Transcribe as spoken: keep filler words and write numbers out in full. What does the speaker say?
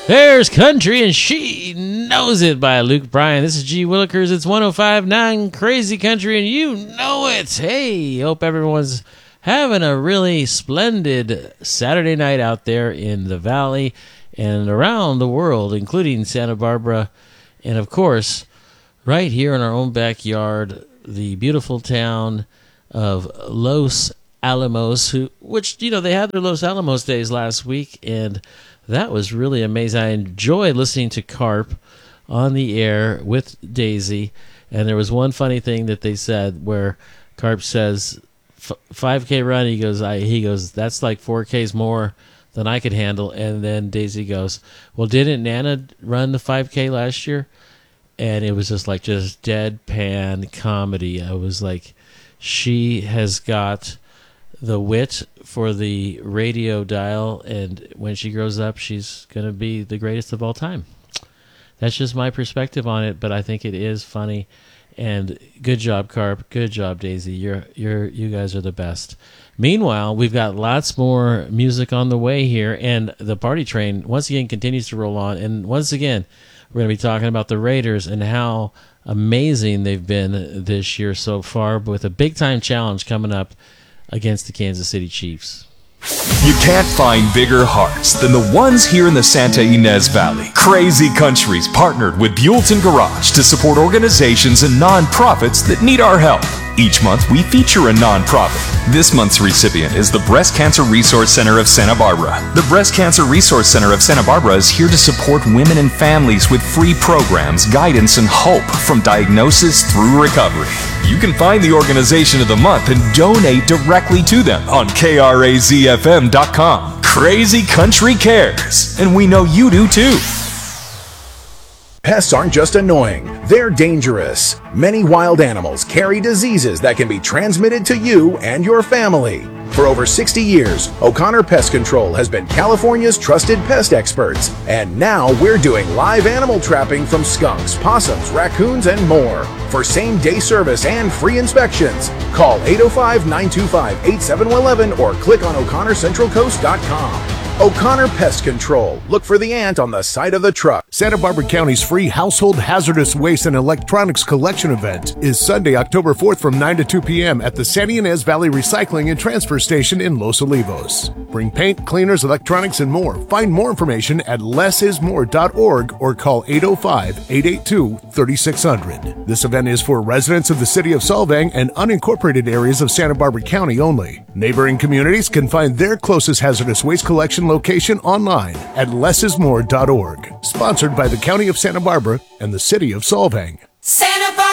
There's Country and She Knows It by Luke Bryan. This is G. Willikers. It's one oh five point nine Crazy Country, and you know it. Hey, hope everyone's having a really splendid Saturday night out there in the Valley and around the world, including Santa Barbara, and of course, right here in our own backyard, the beautiful town of Los Alamos, who, which, you know, they had their Los Alamos days last week, and that was really amazing. I enjoyed listening to Carp on the air with Daisy, and there was one funny thing that they said where Carp says, five K run, he goes, I, he goes, that's like four Ks more than I could handle, and then Daisy goes, well, didn't Nana run the five K last year? And it was just like, just deadpan comedy. I was like, she has got the wit for the radio dial, and when she grows up, she's going to be the greatest of all time. That's just my perspective on it, but I think it is funny. And good job, Carp. Good job, Daisy. You're, you're, you guys are the best. Meanwhile, we've got lots more music on the way here, and the party train once again continues to roll on. And once again, we're going to be talking about the Raiders and how amazing they've been this year so far, with a big-time challenge coming up against the Kansas City Chiefs. You can't find bigger hearts than the ones here in the Santa Ynez Valley. Crazy Countries partnered with Buellton Garage to support organizations and nonprofits that need our help. Each month, we feature a nonprofit. This month's recipient is the Breast Cancer Resource Center of Santa Barbara. The Breast Cancer Resource Center of Santa Barbara is here to support women and families with free programs, guidance, and hope from diagnosis through recovery. You can find the organization of the month and donate directly to them on K R A Z F M dot com. Crazy Country cares, and we know you do too. Pests aren't just annoying, they're dangerous. Many wild animals carry diseases that can be transmitted to you and your family. For over sixty years, O'Connor Pest Control has been California's trusted pest experts. And now we're doing live animal trapping from skunks, possums, raccoons, and more. For same-day service and free inspections, call eight oh five, nine two five, eight seven one one or click on O'Connor Central Coast dot com. O'Connor Pest Control. Look for the ant on the side of the truck. Santa Barbara County's free household hazardous waste and electronics collection event is Sunday, October fourth from nine to two p.m. at the Santa Ynez Valley Recycling and Transfer Station in Los Olivos. Bring paint, cleaners, electronics, and more. Find more information at less is more dot org or call eight oh five, eight eight two, three six zero zero. This event is for residents of the city of Solvang and unincorporated areas of Santa Barbara County only. Neighboring communities can find their closest hazardous waste collection location online at less is more dot org. Sponsored by the County of Santa Barbara and the City of Solvang. Santa